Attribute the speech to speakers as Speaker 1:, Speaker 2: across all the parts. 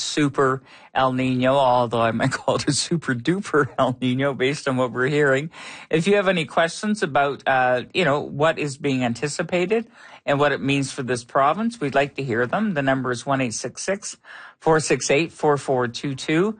Speaker 1: super El Nino, although I might call it a super duper El Nino based on what we're hearing. If you have any questions about, what is being anticipated and what it means for this province, we'd like to hear them. The number is 1-866-468-4422,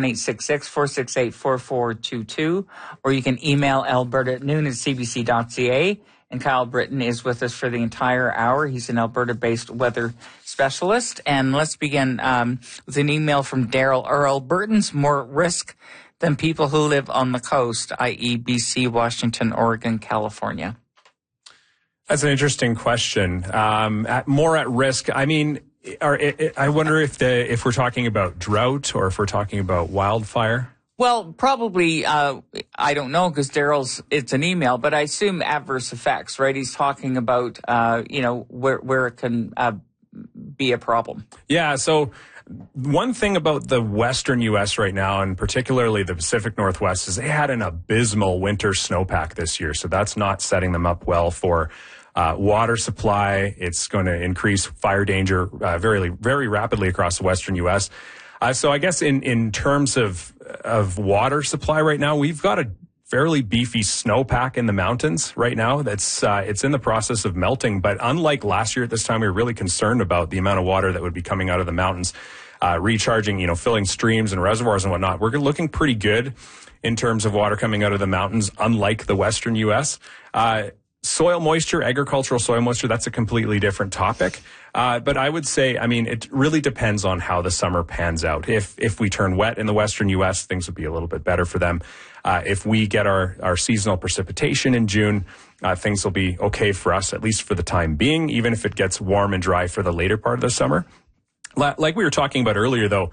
Speaker 1: 1-866-468-4422, or you can email alberta@noon@cbc.ca. And Kyle Britton is with us for the entire hour. He's an Alberta-based weather specialist. And let's begin with an email from Daryl. Are Albertans more at risk than people who live on the coast, i.e. BC, Washington, Oregon, California?
Speaker 2: That's an interesting question. More at risk. I mean, I wonder if we're talking about drought or if we're talking about wildfire.
Speaker 1: Well, probably, I don't know, because it's an email, but I assume adverse effects, right? He's talking about, where it can be a problem.
Speaker 2: Yeah, so one thing about the western U.S. right now, and particularly the Pacific Northwest, is they had an abysmal winter snowpack this year. So that's not setting them up well for water supply. It's going to increase fire danger very, very rapidly across the western U.S. So I guess in terms of water supply right now, we've got a fairly beefy snowpack in the mountains right now. That's it's in the process of melting. But unlike last year at this time, we were really concerned about the amount of water that would be coming out of the mountains, recharging, filling streams and reservoirs and whatnot. We're looking pretty good in terms of water coming out of the mountains, unlike the western U.S. Soil moisture, agricultural soil moisture, that's a completely different topic. But I would say, it really depends on how the summer pans out. If we turn wet in the western U.S., things would be a little bit better for them. If we get our seasonal precipitation in June, things will be okay for us, at least for the time being, even if it gets warm and dry for the later part of the summer. Like we were talking about earlier, though,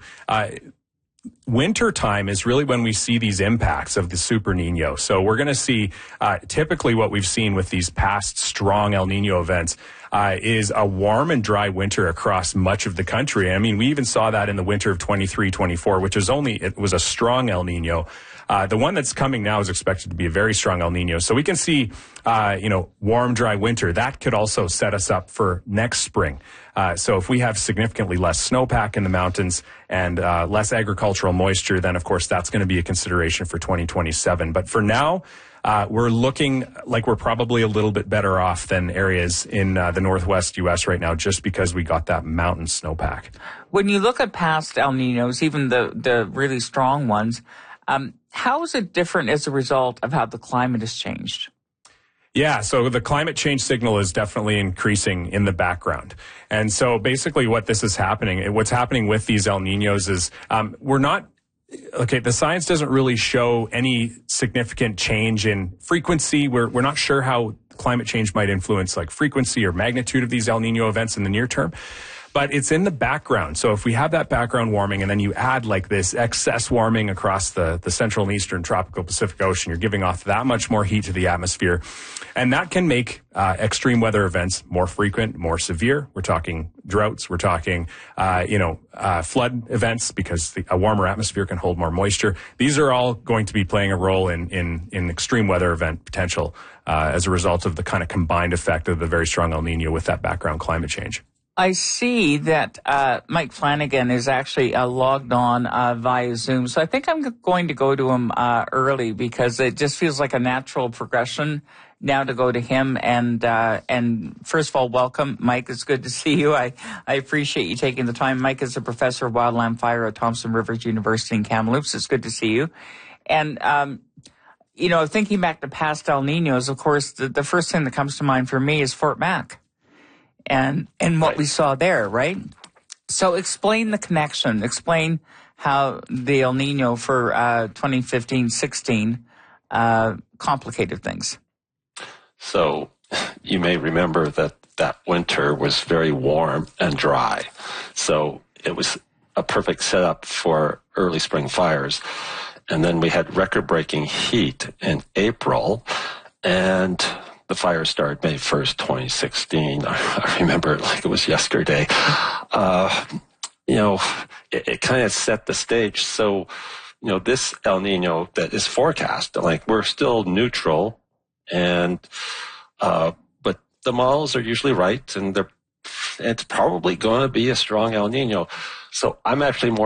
Speaker 2: winter time is really when we see these impacts of the Super Nino. So we're going to see typically what we've seen with these past strong El Nino events is a warm and dry winter across much of the country. I mean, we even saw that in the winter of 23-24, which is it was a strong El Nino. The one that's coming now is expected to be a very strong El Nino. So we can see, warm, dry winter. That could also set us up for next spring. So if we have significantly less snowpack in the mountains and less agricultural moisture, then of course that's going to be a consideration for 2027. But for now, we're looking like we're probably a little bit better off than areas in the Northwest U.S. right now, just because we got that mountain snowpack.
Speaker 1: When you look at past El Ninos, even the really strong ones, how is it different as a result of how the climate has changed?
Speaker 2: Yeah, so the climate change signal is definitely increasing in the background. And so basically what's happening with these El Ninos is the science doesn't really show any significant change in frequency. We're not sure how climate change might influence like frequency or magnitude of these El Nino events in the near term. But it's in the background. So if we have that background warming and then you add like this excess warming across the central and eastern tropical Pacific Ocean, you're giving off that much more heat to the atmosphere. And that can make extreme weather events more frequent, more severe. We're talking droughts. We're talking, flood events because a warmer atmosphere can hold more moisture. These are all going to be playing a role in extreme weather event potential as a result of the kind of combined effect of the very strong El Nino with that background climate change.
Speaker 1: I see that Mike Flanagan is actually logged on via Zoom. So I think I'm going to go to him early because it just feels like a natural progression now to go to him. And first of all, welcome, Mike. It's good to see you. I appreciate you taking the time. Mike is a professor of wildland fire at Thompson Rivers University in Kamloops. It's good to see you. And, thinking back to past El Ninos, of course, the first thing that comes to mind for me is Fort Mac. And what we saw there, right? So explain the connection. Explain how the El Nino for 2015-16 complicated things.
Speaker 3: So you may remember that winter was very warm and dry. So it was a perfect setup for early spring fires. And then we had record-breaking heat in April, and the fire started May 1st, 2016. I remember it like it was yesterday. It kind of set the stage. So, this El Nino that is forecast, like we're still neutral, and but the models are usually right, and it's probably going to be a strong El Nino. So I'm actually more